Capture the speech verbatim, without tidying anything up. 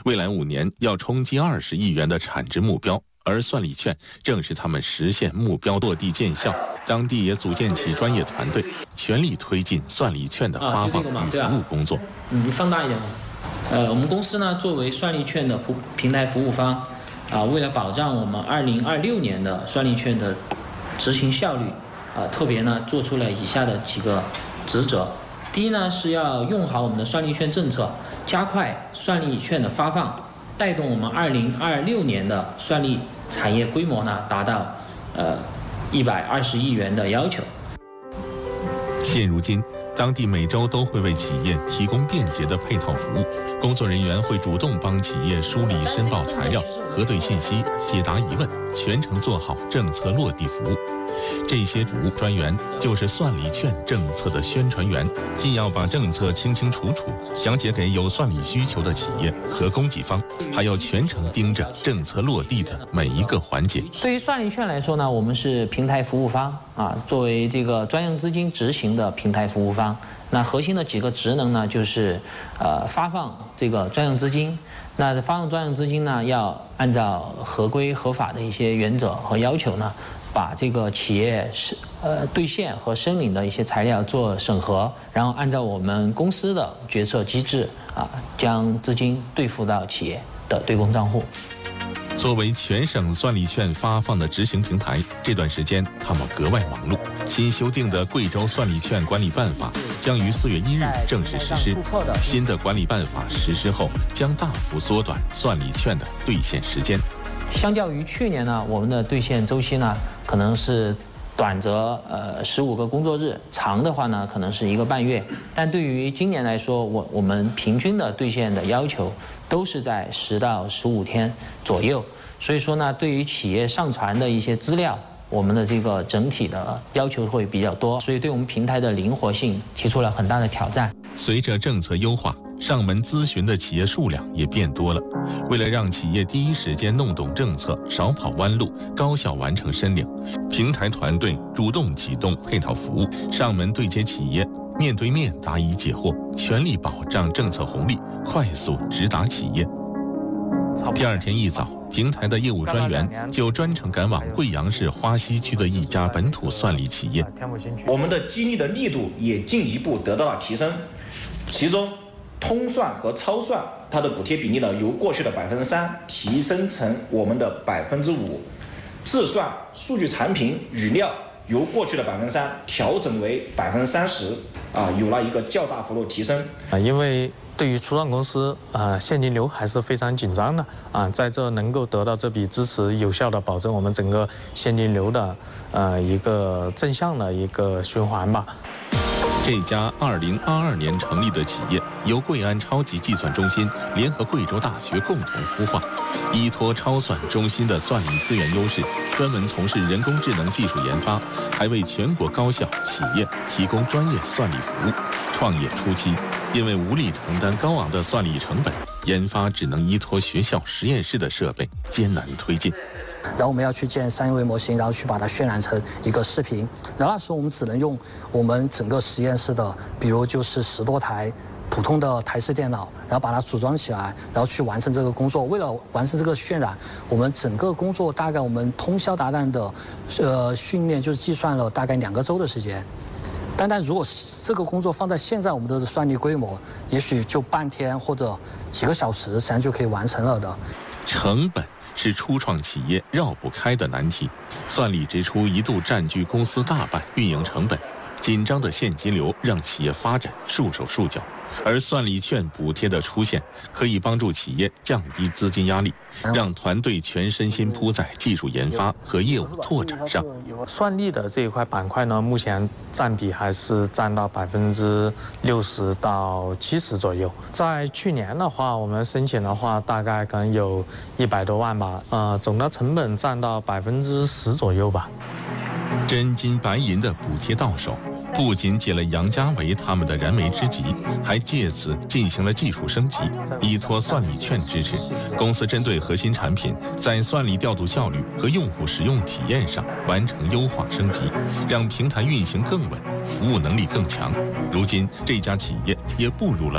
未来五年要冲击二十亿元的产值目标，而算力券正是他们实现目标落地见效。当地也组建起专业团队，全力推进算力券的发放与服务工作。 啊这个、你放大一点吗？呃，我们公司呢作为算力券的平台服务方，啊，为了保障我们二零二六年的算力券的执行效率，啊，特别呢做出了以下的几个职责。第一呢是要用好我们的算力券政策，加快算力券的发放，带动我们二零二六年的算力产业规模呢达到呃一百二十亿元的要求。 现如今，当地每周都会为企业提供便捷的配套服务，工作人员会主动帮企业梳理申报材料、核对信息、解答疑问，全程做好政策落地服务。这些主务专员就是算力券政策的宣传员，既要把政策清清楚楚讲解给有算力需求的企业和供给方，还要全程盯着政策落地的每一个环节。 对于算力券来说呢，我们是平台服务方啊，作为这个专用资金执行的平台服务方，那核心的几个职能呢，就是呃发放这个专用资金。那发放专用资金呢，要按照合规合法的一些原则和要求呢，把这个企业是呃兑现和申领的一些材料做审核，然后按照我们公司的决策机制啊，将资金兑付到企业的对公账户。 作为全省算力券发放的执行平台，这段时间他们格外忙碌。新修订的贵州算力券管理办法将于四月一日正式实施。新的管理办法实施后，将大幅缩短算力券的兑现时间。 相较于去年呢，我们的兑现周期呢，可能是短则呃十五个工作日，长的话呢，可能是一个半月。但对于今年来说，我我们平均的兑现的要求都是在十到十五天左右。所以说呢，对于企业上传的一些资料，我们的这个整体的要求会比较多，所以对我们平台的灵活性提出了很大的挑战。 随着政策优化，上门咨询的企业数量也变多了。为了让企业第一时间弄懂政策，少跑弯路，高效完成申领，平台团队主动启动配套服务，上门对接企业，面对面答疑解惑，全力保障政策红利，快速直达企业。第二天一早，平台的业务专员就专程赶往贵阳市花溪区的一家本土算力企业。 我们的激励的力度也进一步得到了提升，其中通算和超算它的补贴比例呢，由过去的百分之三提升成我们的百分之五，自算数据产品语料由过去的百分之三调整为百分之三十，啊，有了一个较大幅度提升。 啊，因为对于初创公司，呃，现金流还是非常紧张的啊，在这能够得到这笔支持，有效的保证我们整个现金流的呃一个正向的一个循环吧。 这家二零二二年成立的企业由贵安超级计算中心联合贵州大学共同孵化，依托超算中心的算力资源优势，专门从事人工智能技术研发，还为全国高校企业提供专业算力服务。创业初期，因为无力承担高昂的算力成本，研发只能依托学校实验室的设备，艰难推进。 然后我们要去建三维模型，然后去把它渲染成一个视频。然后那时候我们只能用我们整个实验室的，比如就是十多台普通的台式电脑，然后把它组装起来，然后去完成这个工作。为了完成这个渲染，我们整个工作大概我们通宵达旦的呃训练，就是计算了大概两个周的时间。单单如果这个工作放在现在我们的算力规模，也许就半天或者几个小时，实际上就可以完成了的。 成本是初创企业绕不开的难题，算力支出一度占据公司大半运营成本，紧张的现金流让企业发展束手束脚。而算力券补贴的出现，可以帮助企业降低资金压力，让团队全身心扑在技术研发和业务拓展上。 算力的这一块板块呢，目前占比还是占到百分之六十到七十左右。在去年的话，我们申请的话，大概可能有一百多万吧，呃，总的成本占到百分之十左右吧。 真金白银的补贴到手，不仅解了杨家维他们的燃眉之急，还借此进行了技术升级。依托算力券支持，公司针对核心产品在算力调度效率和用户使用体验上完成优化升级，让平台运行更稳，服务能力更强。如今，这家企业也步入了